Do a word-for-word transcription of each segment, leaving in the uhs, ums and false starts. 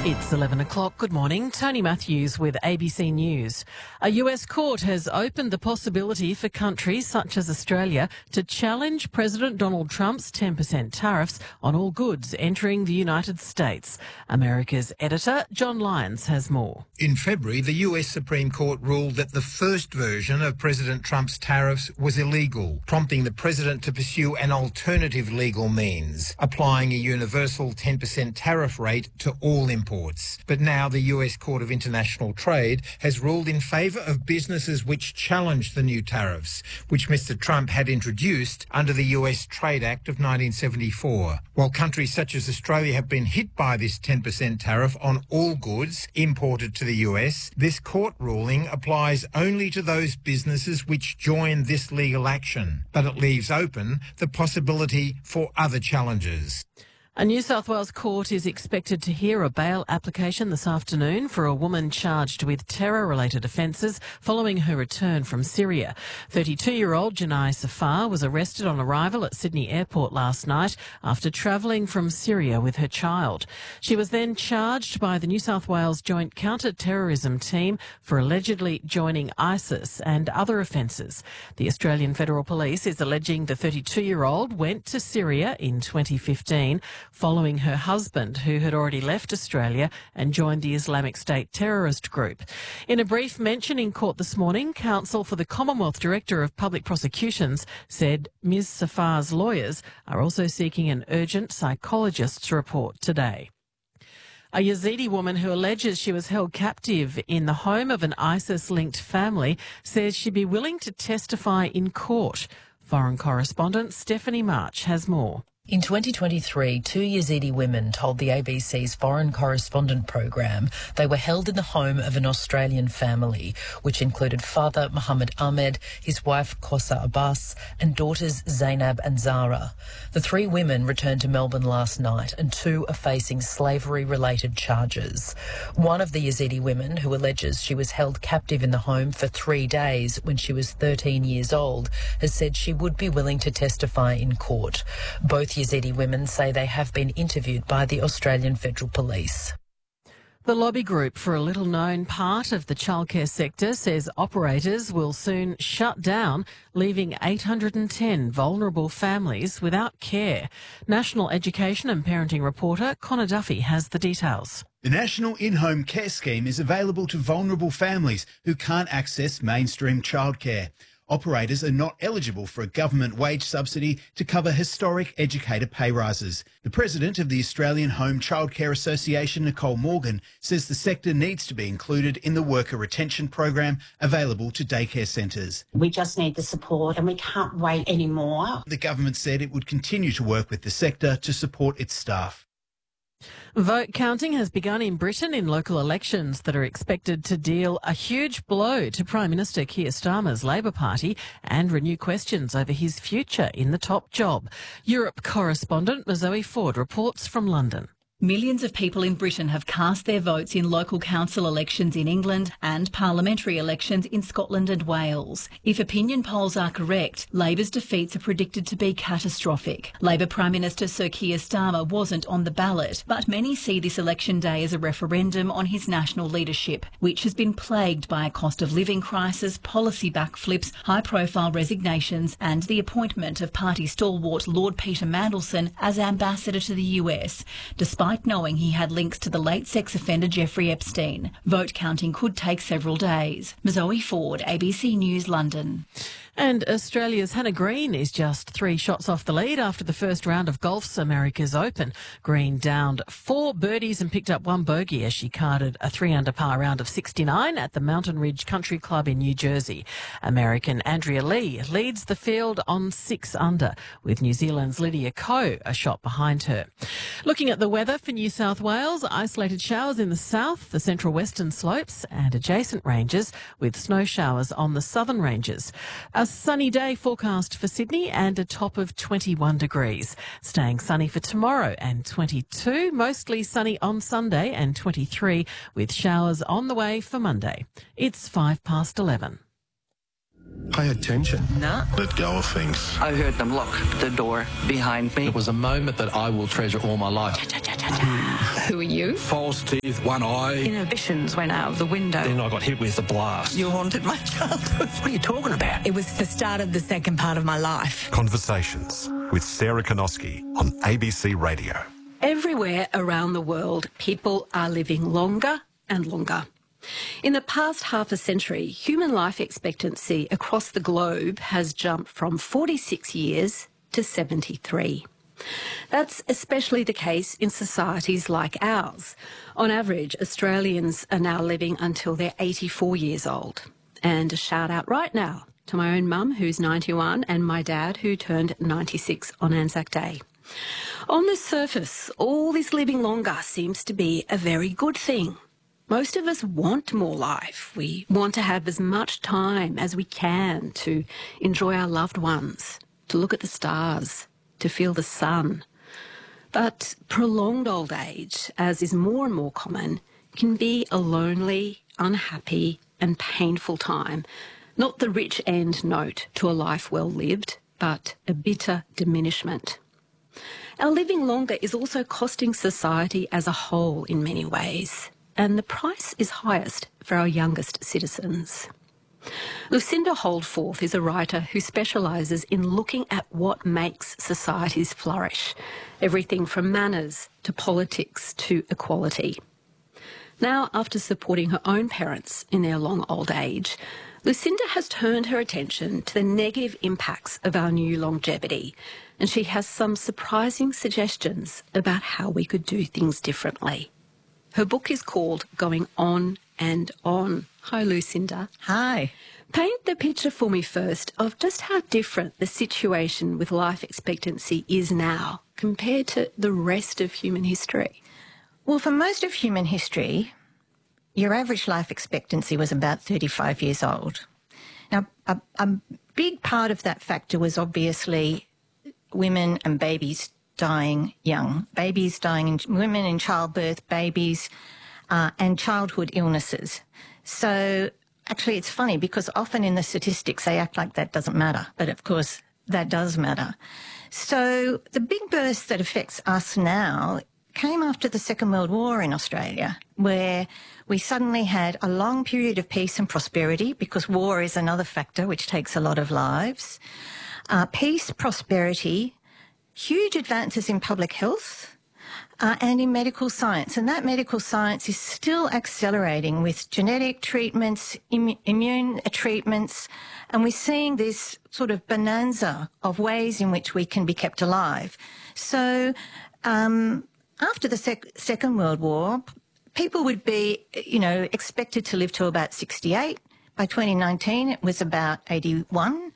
It's eleven o'clock. Good morning. Tony Matthews with A B C News. A U S court has opened the possibility for countries such as Australia to challenge President Donald Trump's ten percent tariffs on all goods entering the United States. America's editor, John Lyons, has more. In February, the U S Supreme Court ruled that the first version of President Trump's tariffs was illegal, prompting the president to pursue an alternative legal means, applying a universal ten percent tariff rate to all imports. But now the U S Court of International Trade has ruled in favour of businesses which challenged the new tariffs, which Mister Trump had introduced under the U S Trade Act of nineteen seventy-four. While countries such as Australia have been hit by this ten percent tariff on all goods imported to the U S, this court ruling applies only to those businesses which join this legal action, but it leaves open the possibility for other challenges. A New South Wales court is expected to hear a bail application this afternoon for a woman charged with terror-related offences following her return from Syria. thirty-two-year-old Janai Safar was arrested on arrival at Sydney Airport last night after travelling from Syria with her child. She was then charged by the New South Wales Joint Counter-Terrorism Team for allegedly joining ISIS and other offences. The Australian Federal Police is alleging the thirty-two-year-old went to Syria in twenty fifteen following her husband, who had already left Australia and joined the Islamic State terrorist group. In a brief mention in court this morning, counsel for the Commonwealth Director of Public Prosecutions said Miz Safar's lawyers are also seeking an urgent psychologist's report today. A Yazidi woman who alleges she was held captive in the home of an ISIS-linked family says she'd be willing to testify in court. Foreign correspondent Stephanie March has more. In twenty twenty-three, two Yazidi women told the A B C's Foreign Correspondent program they were held in the home of an Australian family, which included father Mohammed Ahmed, his wife Kosa Abbas, and daughters Zainab and Zara. The three women returned to Melbourne last night, and two are facing slavery-related charges. One of the Yazidi women, who alleges she was held captive in the home for three days when she was thirteen years old, has said she would be willing to testify in court. Both Yazidi women say they have been interviewed by the Australian Federal Police. The lobby group for a little-known part of the childcare sector says operators will soon shut down, leaving eight hundred ten vulnerable families without care. National Education and Parenting reporter Connor Duffy has the details. The National In-Home Care Scheme is available to vulnerable families who can't access mainstream childcare. Operators are not eligible for a government wage subsidy to cover historic educator pay rises. The president of the Australian Home Childcare Association, Nicole Morgan, says the sector needs to be included in the worker retention program available to daycare centres. We just need the support and we can't wait anymore. The government said it would continue to work with the sector to support its staff. Vote counting has begun in Britain in local elections that are expected to deal a huge blow to Prime Minister Keir Starmer's Labor Party and renew questions over his future in the top job. Europe correspondent Zoe Ford reports from London. Millions of people in Britain have cast their votes in local council elections in England and parliamentary elections in Scotland and Wales. If opinion polls are correct, Labor's defeats are predicted to be catastrophic. Labor Prime Minister Sir Keir Starmer wasn't on the ballot, but many see this election day as a referendum on his national leadership, which has been plagued by a cost of living crisis, policy backflips, high-profile resignations and the appointment of party stalwart Lord Peter Mandelson as ambassador to the U S, despite knowing he had links to the late sex offender Jeffrey Epstein. Vote counting could take several days. Zoe Ford, A B C News, London. And Australia's Hannah Green is just three shots off the lead after the first round of golf's America's Open. Green downed four birdies and picked up one bogey as she carded a three-under par round of sixty-nine at the Mountain Ridge Country Club in New Jersey. American Andrea Lee leads the field on six under, with New Zealand's Lydia Ko a shot behind her. Looking at the weather for New South Wales, isolated showers in the south, the central western slopes and adjacent ranges, with snow showers on the southern ranges. A sunny day forecast for Sydney and a top of twenty-one degrees. Staying sunny for tomorrow and twenty-two, mostly sunny on Sunday and twenty-three, with showers on the way for Monday. It's five past eleven. Pay attention. No. Let go of things. I heard them lock the door behind me. It was a moment that I will treasure all my life. Who are you? False teeth, one eye. Inhibitions went out of the window. Then I got hit with a blast. You haunted my childhood. What are you talking about? It was the start of the second part of my life. Conversations with Sarah Konoski on A B C Radio. Everywhere around the world, people are living longer and longer. In the past half a century, human life expectancy across the globe has jumped from forty-six years to seventy-three. That's especially the case in societies like ours. On average, Australians are now living until they're eighty-four years old. And a shout out right now to my own mum, who's ninety-one, and my dad, who turned ninety-six on Anzac Day. On the surface, all this living longer seems to be a very good thing. Most of us want more life. We want to have as much time as we can to enjoy our loved ones, to look at the stars, to feel the sun. But prolonged old age, as is more and more common, can be a lonely, unhappy and painful time. Not the rich end note to a life well lived, but a bitter diminishment. Our living longer is also costing society as a whole in many ways, and the price is highest for our youngest citizens. Lucinda Holdforth is a writer who specialises in looking at what makes societies flourish, everything from manners to politics to equality. Now, after supporting her own parents in their long old age, Lucinda has turned her attention to the negative impacts of our new longevity, and she has some surprising suggestions about how we could do things differently. Her book is called Going On and On. Hi, Lucinda. Hi. Paint the picture for me first of just how different the situation with life expectancy is now compared to the rest of human history. Well, for most of human history, your average life expectancy was about thirty-five years old. Now, a, a big part of that factor was obviously women and babies dying young, babies dying, in, women in childbirth, babies, uh, and childhood illnesses. So actually it's funny because often in the statistics they act like that doesn't matter, but of course that does matter. So the big burst that affects us now came after the Second World War in Australia, where we suddenly had a long period of peace and prosperity, because war is another factor which takes a lot of lives. Uh, peace, prosperity, huge advances in public health uh, and in medical science. And that medical science is still accelerating with genetic treatments, Im- immune treatments, and we're seeing this sort of bonanza of ways in which we can be kept alive. So um, after the sec- Second World War, people would be, you know, expected to live to about sixty-eight. By twenty nineteen, it was about eighty-one.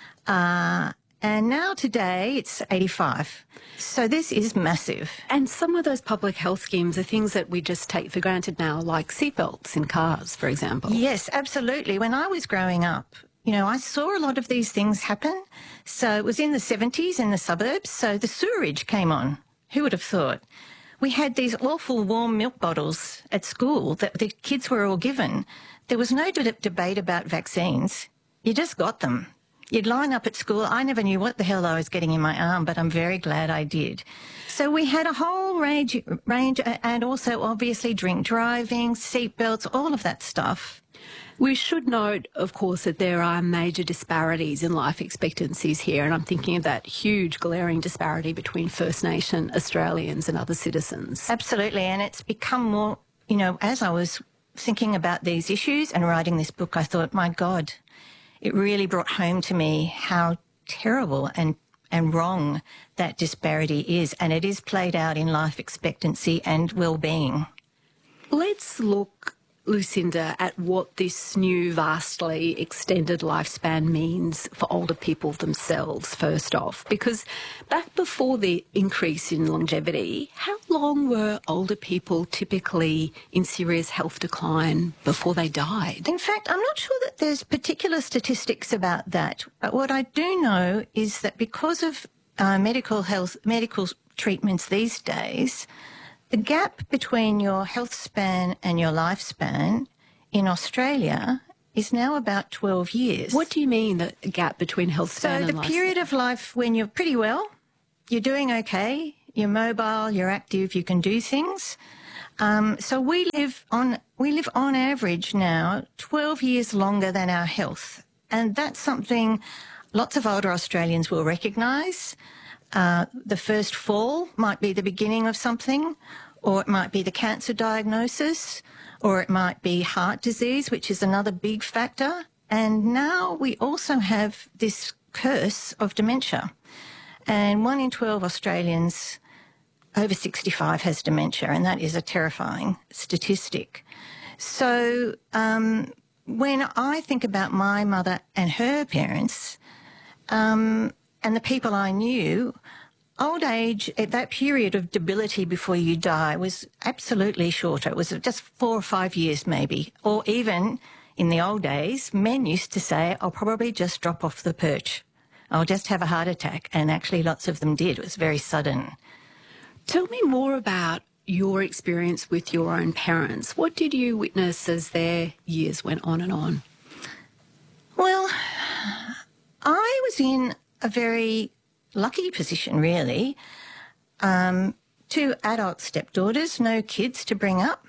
Uh, And now today it's eighty-five. So this is massive. And some of those public health schemes are things that we just take for granted now, like seatbelts in cars, for example. Yes, absolutely. When I was growing up, you know, I saw a lot of these things happen. So it was in the seventies in the suburbs. So the sewerage came on. Who would have thought? We had these awful warm milk bottles at school that the kids were all given. There was no de- debate about vaccines. You just got them. You'd line up at school. I never knew what the hell I was getting in my arm, but I'm very glad I did. So we had a whole range, range, and also obviously drink driving, seatbelts, all of that stuff. We should note, of course, that there are major disparities in life expectancies here, and I'm thinking of that huge glaring disparity between First Nation Australians and other citizens. Absolutely, and it's become more, you know, as I was thinking about these issues and writing this book, I thought, my God, it really brought home to me how terrible and, and wrong that disparity is, and it is played out in life expectancy and well-being. Let's look, Lucinda, at what this new vastly extended lifespan means for older people themselves, first off, because back before the increase in longevity, how long were older people typically in serious health decline before they died? In fact, I'm not sure that there's particular statistics about that. But what I do know is that because of uh, medical health, medical treatments these days, the gap between your health span and your lifespan in Australia is now about twelve years. What do you mean, the gap between health span so and the life period of life when you're pretty well, you're doing okay, you're mobile, you're active, you can do things. Um, so we live on we live on average now twelve years longer than our health, and that's something lots of older Australians will recognise. Uh, the first fall might be the beginning of something, or it might be the cancer diagnosis, or it might be heart disease, which is another big factor. And now we also have this curse of dementia. And one in twelve Australians over sixty-five has dementia, and that is a terrifying statistic. So um, when I think about my mother and her parents, um, and the people I knew, old age, at that period of debility before you die was absolutely shorter. It was just four or five years maybe. Or even in the old days, men used to say, I'll probably just drop off the perch. I'll just have a heart attack. And actually lots of them did. It was very sudden. Tell me more about your experience with your own parents. What did you witness as their years went on and on? Well, I was in a very lucky position, really. Um, two adult stepdaughters, no kids to bring up.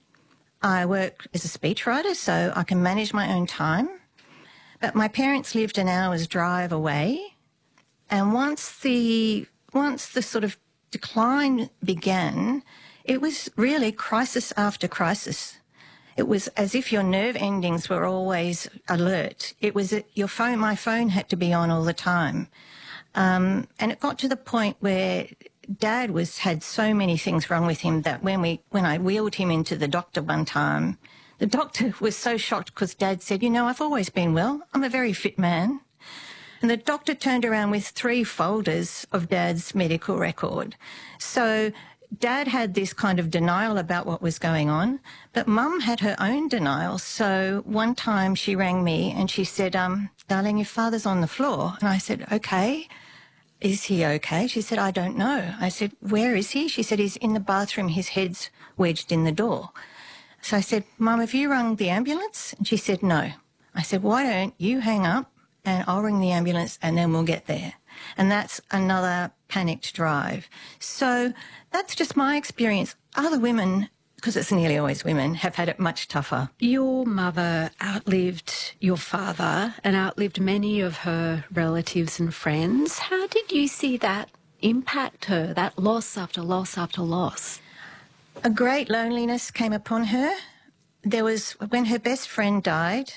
I work as a speechwriter, so I can manage my own time. But my parents lived an hour's drive away. And once the, once the sort of decline began, it was really crisis after crisis. It was as if your nerve endings were always alert. It was that your phone, my phone had to be on all the time. Um, and it got to the point where Dad was had so many things wrong with him that when we when I wheeled him into the doctor one time, the doctor was so shocked because Dad said, you know, I've always been well. I'm a very fit man. And the doctor turned around with three folders of Dad's medical record. So Dad had this kind of denial about what was going on, but Mum had her own denial. So one time she rang me and she said, um, darling, your father's on the floor. And I said, okay. Is he okay? She said, I don't know. I said, where is he? She said, he's in the bathroom. His head's wedged in the door. So I said, Mum, have you rung the ambulance? And she said, no. I said, why don't you hang up and I'll ring the ambulance and then we'll get there. And that's another panicked drive. So that's just my experience. Other women, because it's nearly always women, have had it much tougher. Your mother outlived your father and outlived many of her relatives and friends. How did you see that impact her, that loss after loss after loss? A great loneliness came upon her. There was, when her best friend died,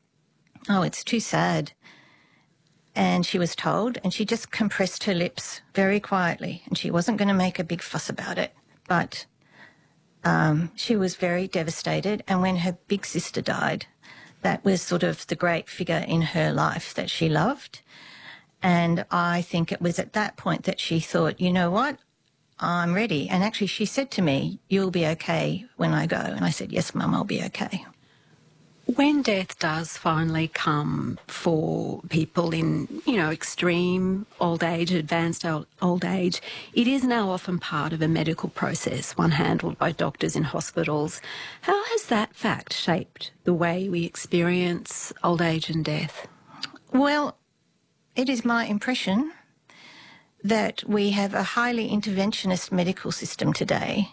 oh, it's too sad. And she was told, and she just compressed her lips very quietly, and she wasn't going to make a big fuss about it. But um, she was very devastated, and when her big sister died, that was sort of the great figure in her life that she loved. And I think it was at that point that she thought, you know what, I'm ready. And actually she said to me, you'll be okay when I go. And I said, yes, Mum, I'll be okay. When death does finally come for people in, you know, extreme old age, advanced old age, it is now often part of a medical process, one handled by doctors in hospitals. How has that fact shaped the way we experience old age and death? Well, it is my impression that we have a highly interventionist medical system today,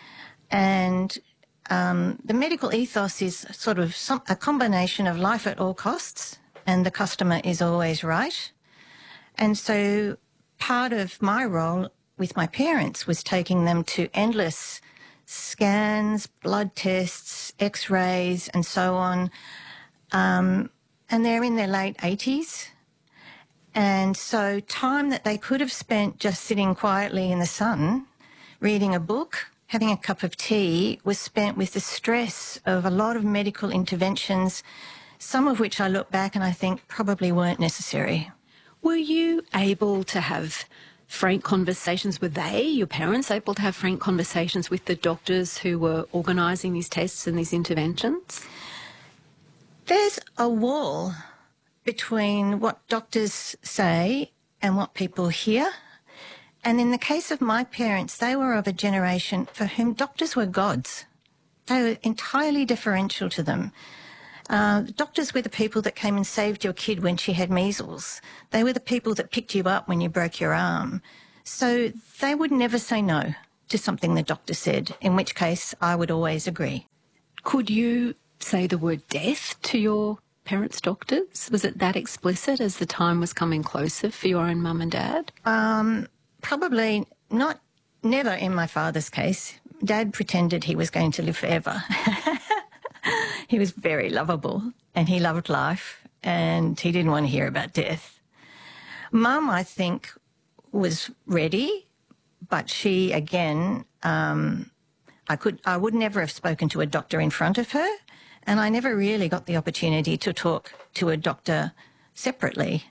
and Um, the medical ethos is sort of some, a combination of life at all costs and the customer is always right. And so part of my role with my parents was taking them to endless scans, blood tests, x-rays and so on. Um, and they're in their late eighties. And so time that they could have spent just sitting quietly in the sun, reading a book, having a cup of tea, was spent with the stress of a lot of medical interventions, some of which I look back and I think probably weren't necessary. Were you able to have frank conversations? Were they, your parents, able to have frank conversations with the doctors who were organising these tests and these interventions? There's a wall between what doctors say and what people hear. And in the case of my parents, they were of a generation for whom doctors were gods. They were entirely deferential to them. Uh, doctors were the people that came and saved your kid when she had measles. They were the people that picked you up when you broke your arm. So they would never say no to something the doctor said, in which case I would always agree. Could you say the word death to your parents' doctors? Was it that explicit as the time was coming closer for your own mum and dad? Um, probably not, never in my father's case. Dad pretended he was going to live forever. He was very lovable and he loved life and he didn't want to hear about death. Mum, I think, was ready, but she, again, um, I could, I would never have spoken to a doctor in front of her, and I never really got the opportunity to talk to a doctor separately.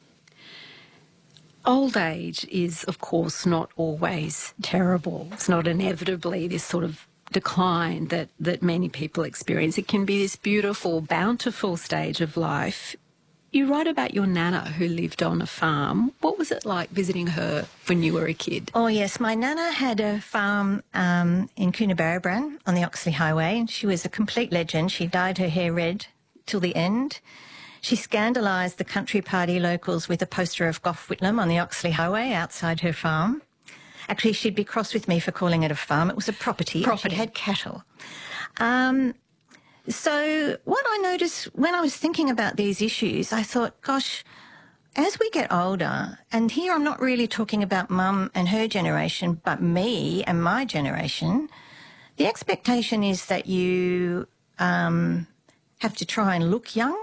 Old age is, of course, not always terrible. It's not inevitably this sort of decline that, that many people experience. It can be this beautiful, bountiful stage of life. You write about your nana who lived on a farm. What was it like visiting her when you were a kid? Oh, yes. My nana had a farm um, in Coonabarabran on the Oxley Highway. She was a complete legend. She dyed her hair red till the end. She scandalised the Country Party locals with a poster of Gough Whitlam on the Oxley Highway outside her farm. Actually, she'd be cross with me for calling it a farm. It was a property. Property. She had cattle. Um, so what I noticed when I was thinking about these issues, I thought, gosh, as we get older, and here I'm not really talking about Mum and her generation, but me and my generation, the expectation is that you um, have to try and look young,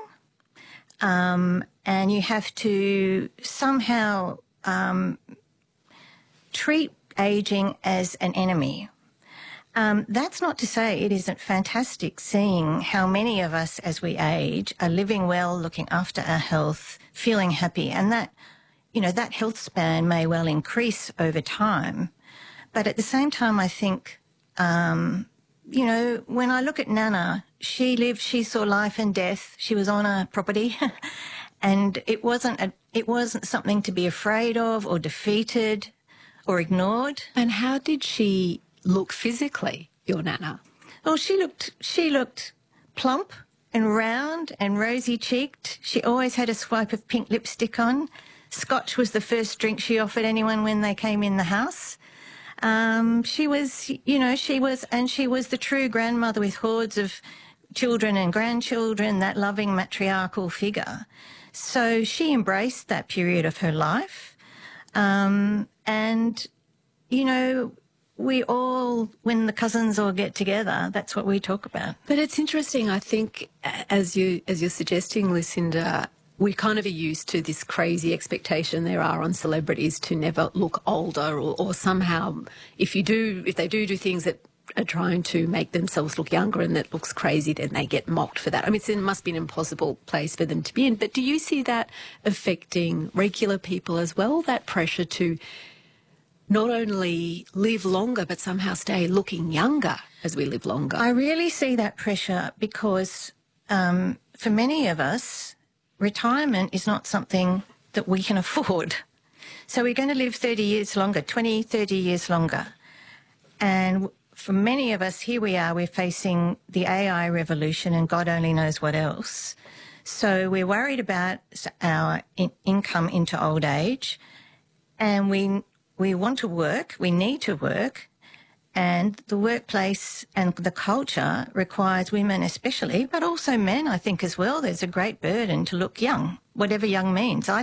um, and you have to somehow um, treat ageing as an enemy. Um, that's not to say it isn't fantastic seeing how many of us as we age are living well, looking after our health, feeling happy, and that, you know, that health span may well increase over time. But at the same time, I think, um, you know, when I look at Nana, she lived, she saw life and death. She was on a property and it wasn't, a, it wasn't something to be afraid of or defeated or ignored. And how did she look physically, your nana? Well, she looked, she looked plump and round and rosy-cheeked. She always had a swipe of pink lipstick on. Scotch was the first drink she offered anyone when they came in the house. Um, she was, you know, she was, and she was the true grandmother with hordes of children and grandchildren, that loving matriarchal figure. So she embraced that period of her life. Um, and, you know, we all, when the cousins all get together, that's what we talk about. But it's interesting, I think, as, you, as you're suggesting, Lucinda, we kind of are used to this crazy expectation there are on celebrities to never look older, or, or somehow if you do, if they do do things that are trying to make themselves look younger and that looks crazy, then they get mocked for that. I mean, it's, it must be an impossible place for them to be in. But do you see that affecting regular people as well, that pressure to not only live longer but somehow stay looking younger as we live longer? I really see that pressure because um, for many of us, retirement is not something that we can afford. So we're going to live thirty years longer, twenty, thirty years longer. And for many of us, here we are, we're facing the A I revolution and God only knows what else. So we're worried about our in- income into old age, and we we want to work, we need to work, and the workplace and the culture requires women especially, but also men, I think, as well. There's a great burden to look young, whatever young means. I